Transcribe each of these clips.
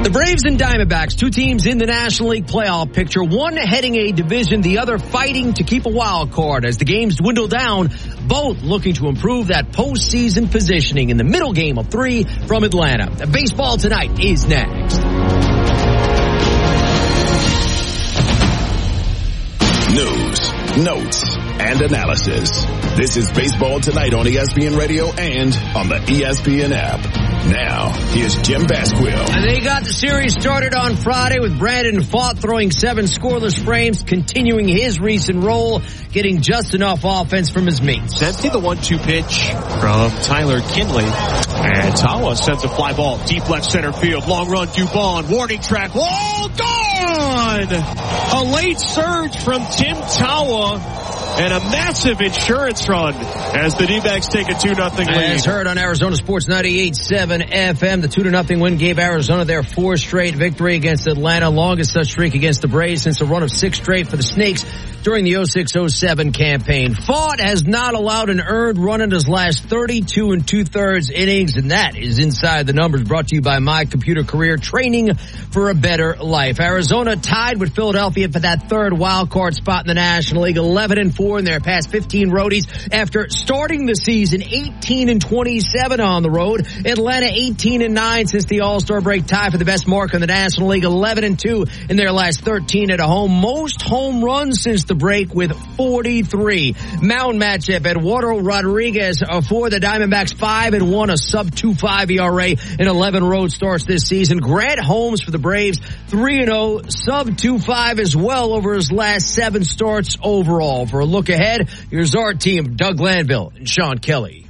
The Braves and Diamondbacks, two teams in the National League playoff picture, one heading a division, the other fighting to keep a wild card. As the games dwindle down, both looking to improve that postseason positioning in the middle game of 3 from Atlanta. Baseball Tonight is next. News, notes, and analysis. This is Baseball Tonight on ESPN Radio and on the ESPN app. Now, here's Jim Basquill. And they got the series started on Friday with Brandon Pfaadt throwing 7 scoreless frames, continuing his recent role, getting just enough offense from his mates. Empty the 1-2 pitch from Tyler Kinley. And Tawa sends a fly ball deep left center field. Long run, Dubon. Warning track. Wall gone! A late surge from Tim Tawa. And a massive insurance run as the D-backs take a 2-0 lead. As heard on Arizona Sports 98.7 FM, the 2-0 win gave Arizona their 4th straight victory against Atlanta, longest such streak against the Braves since a run of 6 straight for the Snakes during the 06-07 campaign. Pfaadt has not allowed an earned run in his last 32 2/3 innings, and that is inside the numbers, brought to you by My Computer Career, training for a better life. Arizona tied with Philadelphia for that 3rd wild card spot in the National League, 11-4 in their past 15 roadies after starting the season 18-27 on the road. Atlanta 18-9 since the All-Star break, tie for the best mark in the National League, 11-2 in their last 13 at home. Most home runs since the break with 43. Mound matchup, Eduardo Rodriguez for the Diamondbacks, 5-1, a sub-2.5 ERA in 11 road starts this season. Grant Holmes for the Braves, 3-0, sub-2.5 as well over his last 7 starts overall. For a look ahead, here's our team, Doug Glanville and Sean Kelly.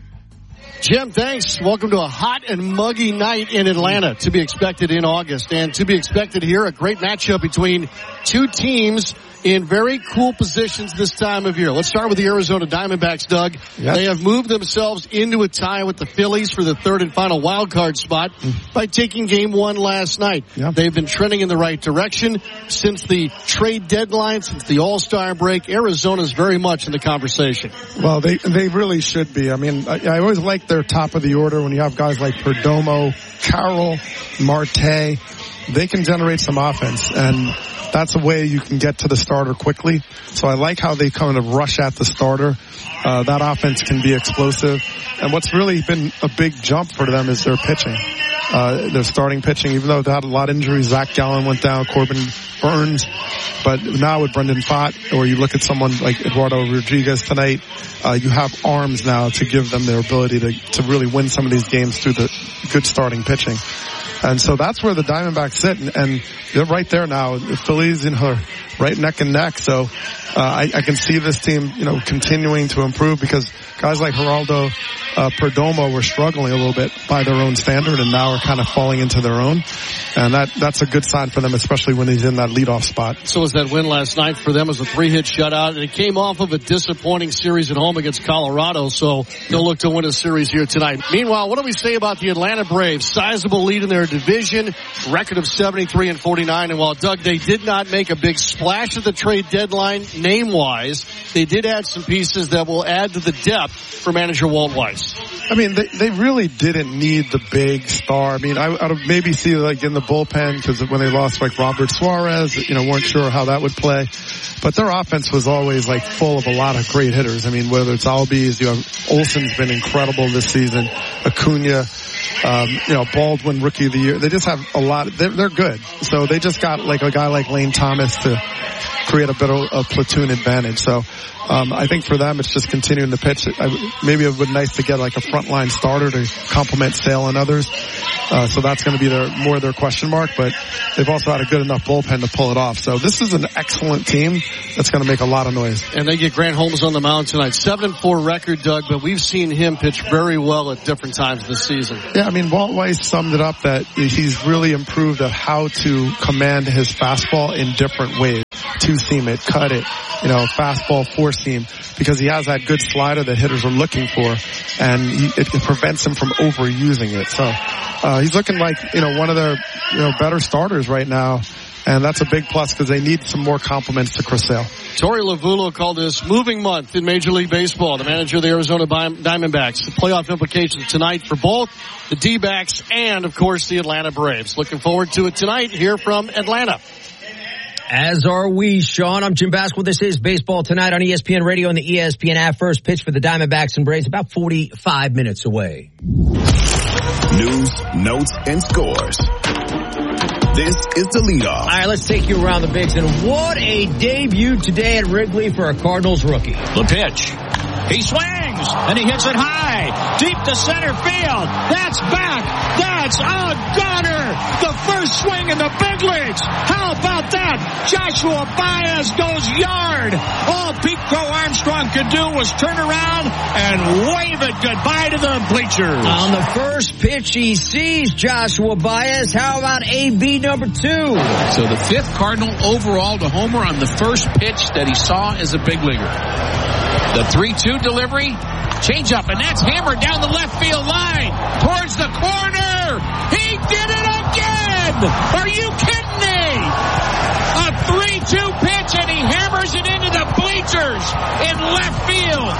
Jim, thanks. Welcome to a hot and muggy night in Atlanta, to be expected in August. And to be expected here, a great matchup between two teams in very cool positions this time of year. Let's start with the Arizona Diamondbacks, Doug. Yep. They have moved themselves into a tie with the Phillies for the 3rd and final wild card spot by taking game 1 last night. Yep. They've been trending in the right direction since the trade deadline, since the All-Star break. Arizona's very much in the conversation. Well, they really should be. I mean, I always like their top of the order when you have guys like Perdomo, Carroll, Marte. They can generate some offense, and that's a way you can get to the starter quickly. So I like how they kind of rush at the starter. That offense can be explosive. And what's really been a big jump for them is their pitching. Their starting pitching, even though they had a lot of injuries. Zach Gallen went down, Corbin Burns. But now with Brandon Pfaadt, or you look at someone like Eduardo Rodriguez tonight, you have arms now to give them their ability to really win some of these games through the good starting pitching. And so that's where the Diamondbacks sit, and they're right there now. The Phillies, right neck and neck. So I can see this team, continuing to improve, because guys like Geraldo Perdomo were struggling a little bit by their own standard, and now are kind of falling into their own. And that's a good sign for them, especially when he's in that leadoff spot. So was that win last night for them as a 3-hit shutout, and it came off of a disappointing series at home against Colorado, so they'll look to win a series here tonight. Meanwhile, what do we say about the Atlanta Braves? Sizable lead in their division, record of 73-49, and while, Doug, they did not make a big splash at the trade deadline name-wise, they did add some pieces that will add to the depth for manager Walt Weiss. I mean, they really didn't need the big star. I mean, I'd maybe see like in the bullpen, because when they lost like Robert Suarez, weren't sure how that would play. But their offense was always like full of a lot of great hitters. I mean, whether it's Albies, Olsen's been incredible this season, Acuna, Baldwin, Rookie of the Year. They just have a lot. They're good. So they just got like a guy like Lane Thomas to create a bit of a platoon advantage. So I think for them, it's just continuing to pitch. Maybe it would be nice to get like a frontline starter to complement Sale and others. So that's going to be more their question mark, but they've also had a good enough bullpen to pull it off. So this is an excellent team that's going to make a lot of noise. And they get Grant Holmes on the mound tonight. 7-4 record, Doug, but we've seen him pitch very well at different times this season. Yeah, I mean, Walt Weiss summed it up that he's really improved at how to command his fastball in different ways. Two-seam it, cut it, fastball, four-seam, because he has that good slider that hitters are looking for, and it prevents him from overusing it. So he's looking like, one of their, better starters right now. And that's a big plus because they need some more compliments to Chris Sale. Torey Lovullo called this moving month in Major League Baseball, the manager of the Arizona Diamondbacks. The playoff implications tonight for both the D-backs and, of course, the Atlanta Braves. Looking forward to it tonight here from Atlanta. As are we, Sean. I'm Jim Basquill. This is Baseball Tonight on ESPN Radio and the ESPN app. First pitch for the Diamondbacks and Braves about 45 minutes away. News, notes, and scores. This is the leadoff. All right, let's take you around the bigs. And what a debut today at Wrigley for a Cardinals rookie. The pitch. He swings, and he hits it high, deep to center field. That's back. That's a gunner. The first swing in the big leagues. How about that? Joshua Baez goes yard. All Pete Crow Armstrong could do was turn around and wave it goodbye to the bleachers. On the first pitch, he sees Joshua Baez. How about AB number 2? So the 5th Cardinal overall to homer on the first pitch that he saw as a big leaguer. The 3-2 delivery, change up, and that's hammered down the left field line towards the corner. He did it again. Are you kidding me? A 3-2 pitch, and he hammers it into the bleachers in left field.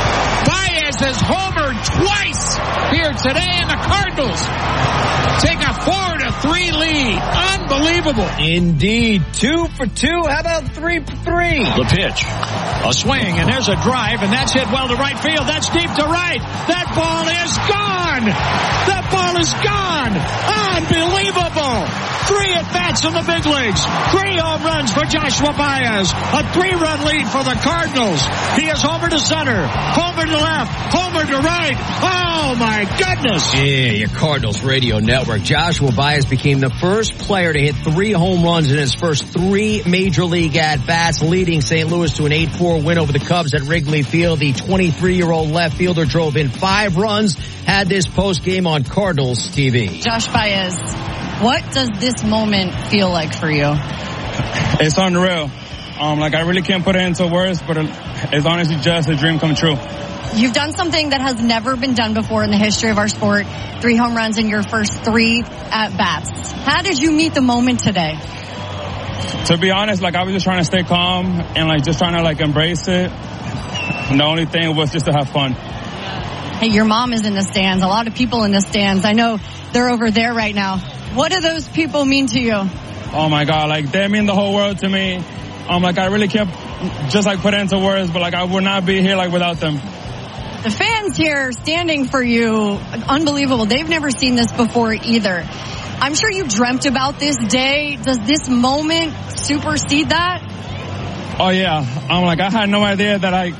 Baez has homered twice here today, and the Cardinals take a 4-3 lead. Unbelievable. Indeed. 2 for 2. How about 3 for 3? The pitch. A swing, and there's a drive, and that's hit well to right field. That's deep to right. That ball is gone. That ball is gone. Unbelievable. 3 at-bats in the big leagues. 3 home runs for Joshua Baez. A 3-run lead for the Cardinals. He is homer to center, homer to left, homer to right. Oh, my goodness. Yeah, your Cardinals radio network. Joshua Baez became the first player to hit 3 home runs in his first 3 major league at-bats, leading St. Louis to an 8-4 win over the Cubs at Wrigley Field. The 23-year-old left fielder drove in 5 runs, had this postgame on Cardinals TV. Josh Baez, what does this moment feel like for you? It's unreal. I really can't put it into words, but it's honestly just a dream come true. You've done something that has never been done before in the history of our sport. 3 home runs in your first 3 at-bats. How did you meet the moment today? To be honest, I was just trying to stay calm and just trying to embrace it. And the only thing was just to have fun. Hey, your mom is in the stands. A lot of people in the stands. I know they're over there right now. What do those people mean to you? Oh my God, they mean the whole world to me. I really can't just put it into words, but I would not be here without them. The fans here standing for you, unbelievable. They've never seen this before either. I'm sure you dreamt about this day. Does this moment supersede that? Oh yeah. I had no idea that I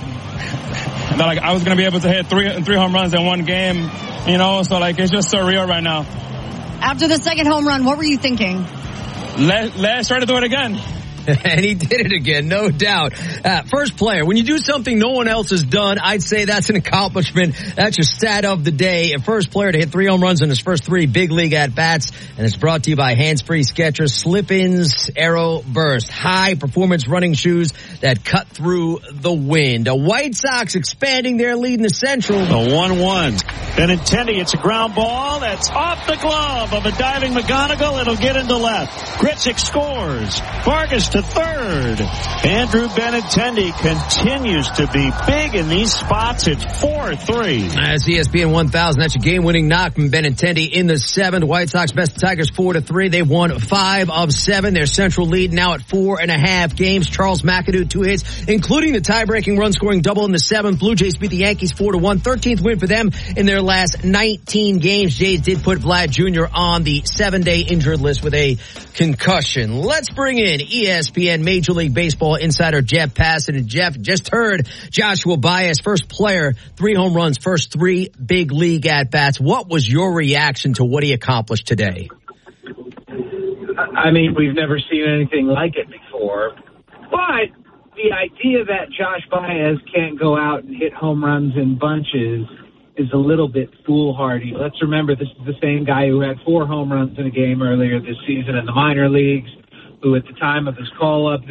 was going to be able to hit 3 home runs in one game, so it's just surreal right now. After the second home run, what were you thinking? Let's try to do it again. And he did it again, no doubt. First player, when you do something no one else has done, I'd say that's an accomplishment. That's your stat of the day. A first player to hit 3 home runs in his first 3 big league at-bats. And it's brought to you by Hands Free Skechers Slip-ins Aero Burst. High performance running shoes that cut through the wind. The White Sox expanding their lead in the Central. The 1-1. Benintendi, it's a ground ball. That's off the glove of a diving McGonigal. It'll get into left. Gritzik scores. Vargas to third. Andrew Benintendi continues to be big in these spots. It's 4-3. That's ESPN 1000. That's your game-winning knock from Benintendi in the 7th. White Sox best the Tigers 4-3. They've won 5 of 7. Their Central lead now at 4.5 games. Charles McAdoo 2 hits, including the tie-breaking run-scoring double in the 7th. Blue Jays beat the Yankees 4-1. 13th win for them in their last 19 games. Jays did put Vlad Jr. on the 7-day injured list with a concussion. Let's bring in ESPN Major League Baseball insider Jeff Passan. And Jeff, just heard Joshua Baez, first player, 3 home runs, first 3 big league at-bats. What was your reaction to what he accomplished today? I mean, we've never seen anything like it before. But the idea that Josh Baez can't go out and hit home runs in bunches is a little bit foolhardy. Let's remember, this is the same guy who had 4 home runs in a game earlier this season in the minor leagues, who at the time of his call-up